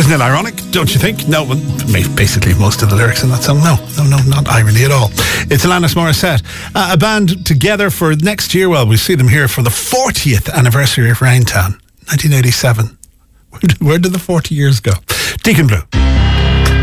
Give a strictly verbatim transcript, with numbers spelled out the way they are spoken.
Isn't it ironic, don't you think? No, basically most of the lyrics in that song, no, no, no, not irony at all. It's Alanis Morissette. Uh, a band together for next year. Well, we see them here for the fortieth anniversary of Raintown, nineteen eighty-seven. Where did, where did the forty years go? Deacon Blue.